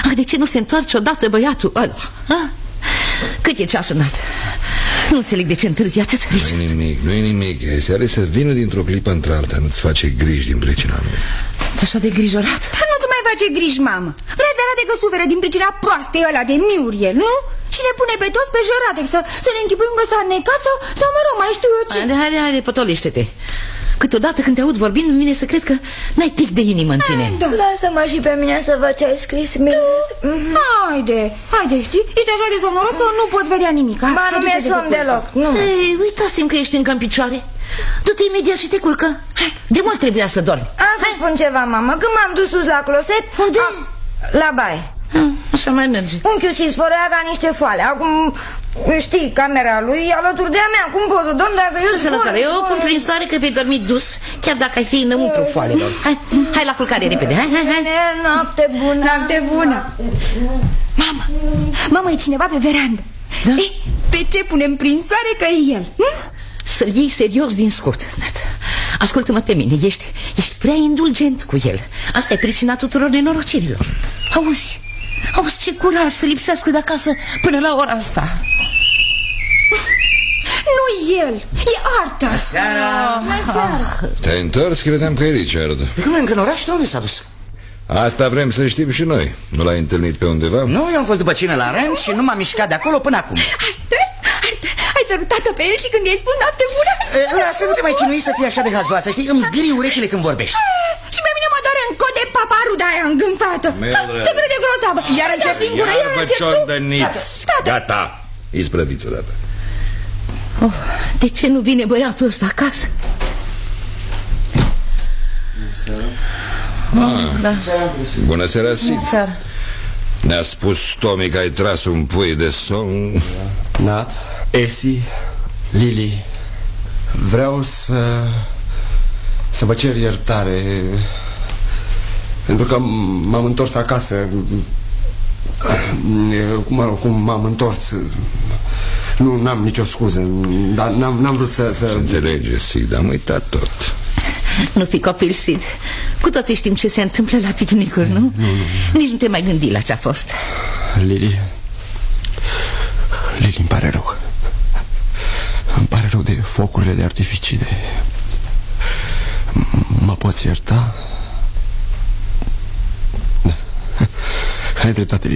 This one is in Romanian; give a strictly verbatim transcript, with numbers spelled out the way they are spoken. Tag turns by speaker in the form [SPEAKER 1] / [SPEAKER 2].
[SPEAKER 1] Ah, de ce nu se întoarce odată băiatul ăla? Ah? Cât e ceasul, Nat? Nu înțeleg de ce întârzi atât, Richard.
[SPEAKER 2] Nu-i nimic, nu-i nimic. Se are să vină dintr-o clipă într-alta. Nu-ți face griji din pricina lui.
[SPEAKER 1] Așa de grijorat.
[SPEAKER 3] Nu-ți mai face griji, mamă. Vrea să arate că suferă din pricina proastei ăla de Muriel, nu? Și ne pune pe toți pe jăratec să, să ne închipuim că s-a necat sau, sau mă rog, mai știu eu ce.
[SPEAKER 1] Haide, haide, haide, potolește-te. Câteodată când te aud vorbind, îmi vine să cred că n-ai tic de inimă în tine.
[SPEAKER 3] Da.
[SPEAKER 4] Lasă-mă și pe mine să văd ce ai scris, mie.
[SPEAKER 3] Mm-hmm. Haide, haide, știi? Ești așa de somnoros că nu poți vedea nimic.
[SPEAKER 4] Ba, nu mi-e somn deloc. Nu.
[SPEAKER 1] Ei, uitasem că ești încă în picioare. Du-te imediat și te culcă. Hai, de mult trebuia să dormi.
[SPEAKER 4] Am să spun ceva, mamă. Când m-am dus sus la closet...
[SPEAKER 1] Unde?
[SPEAKER 4] Am... La baie.
[SPEAKER 1] Așa mai merge.
[SPEAKER 4] Unchiul se sfărăia ca niște foale. Acum, știi, camera lui alături de a mea. Cum pot să dorm dacă eu
[SPEAKER 1] Lăsă, lăsă, eu pun prin soare că vei dormi dus, chiar dacă ai fi înăuntru foalelor. Hai, hai la culcare repede. Hai, hai, hai.
[SPEAKER 4] Noapte bună.
[SPEAKER 3] Noapte bună. Mamă, mamă, e cineva pe verandă.
[SPEAKER 1] Da?
[SPEAKER 3] Ei, pe ce punem prin soare că e el? Hm?
[SPEAKER 1] Să-l iei serios din scurt, Nat. Ascultă-mă pe mine, ești, ești prea indulgent cu el. Asta e pricina tuturor nenorocirilor. Auzi, auzi ce curaj să lipsească de acasă până la ora asta.
[SPEAKER 3] Nu el, e Arta.
[SPEAKER 5] Seara.
[SPEAKER 2] Te-ai întors? Credeam că e Richard.
[SPEAKER 5] Cum e încă în oraș? De unde s-a dus?
[SPEAKER 2] Asta vrem să știm și noi. Nu l-ai întâlnit pe undeva?
[SPEAKER 5] Nu, eu am fost după cine la rând și nu m-am mișcat de acolo până acum.
[SPEAKER 3] Arta, Arta, ai sărutat-o pe el și când i-ai spus noapte bună?
[SPEAKER 5] Lasă, nu te mai chinui să fii așa de hazoasă, știi? Îmi zgârii urechile când vorbești.
[SPEAKER 3] Și pe mine mă doare în cod de paparuda aia îngânfată. Se crede grozavă.
[SPEAKER 5] Iar încep
[SPEAKER 3] din gură, iar încep tu.
[SPEAKER 2] Gata, isprăviți odată.
[SPEAKER 1] Oh, de ce nu vine băiatul ăsta acasă?
[SPEAKER 2] Ah,
[SPEAKER 1] da.
[SPEAKER 2] Bună seara, Sid.
[SPEAKER 1] Seara.
[SPEAKER 2] Ne-a spus Tommy că ai tras un pui de somn.
[SPEAKER 6] Nat, Esi, Lili, vreau să să vă cer iertare pentru că m-am întors acasă. Mă rog, cum m-am întors. Nu, n-am nicio scuză, dar n-am vrut să, să...
[SPEAKER 2] Înțelege, Sid, am uitat tot.
[SPEAKER 1] Nu fi copil, Sid. Cu toții știm ce se întâmplă la picnicuri, nu? nu, nu. Nici nu te mai gândi la ce-a fost.
[SPEAKER 6] Lili, Lili, îmi pare rău. Îmi pare rău de focurile de artificii de... Mă poți ierta? Ai dreptate,